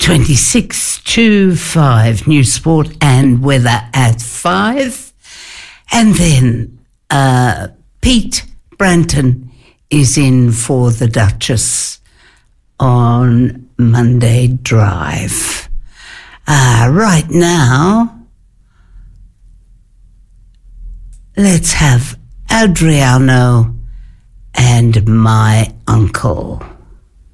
26 to 5. News, sport and weather at 5. And then Pete Branton is in for the Duchess on Monday Drive. Right now, let's have Adriano and My Uncle.